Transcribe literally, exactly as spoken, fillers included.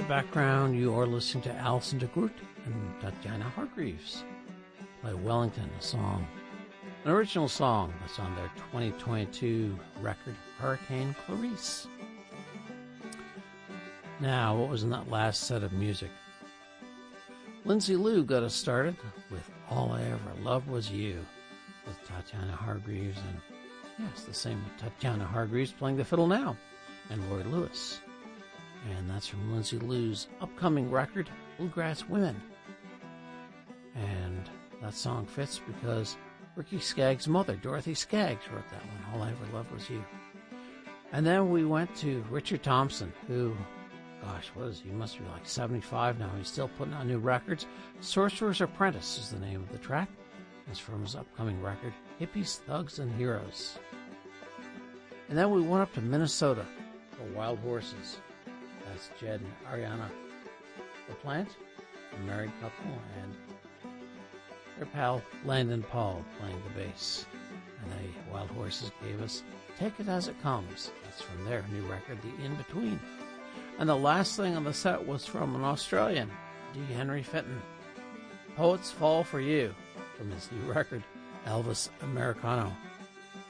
background, you are listening to Alison de Groot and Tatiana Hargreaves play Wellington, a song, an original song that's on their twenty twenty-two record, Hurricane Clarice. Now, what was in that last set of music? Lindsay Lou got us started with All I Ever Loved Was You with Tatiana Hargreaves, and yes, the same with Tatiana Hargreaves playing the fiddle now, and Roy Lewis. And that's from Lindsay Lou's upcoming record, Bluegrass Women. And that song fits because Ricky Skaggs' mother, Dorothy Skaggs, wrote that one, All I Ever Loved Was You. And then we went to Richard Thompson, who, gosh, what is he? He must be like seventy-five now. He's still putting out new records. Sorcerer's Apprentice is the name of the track. It's from his upcoming record, Hippies, Thugs, and Heroes. And then we went up to Minnesota for Wild Horses. That's Jed and Ariana LaPlante, a married couple, and their pal Landon Paul playing the bass. And they, Wild Horses, gave us Take It As It Comes. That's from their new record, The In-Between. And the last thing on the set was from an Australian, D. Henry Fenton. Poets Fall For You, from his new record, Elvis Americano.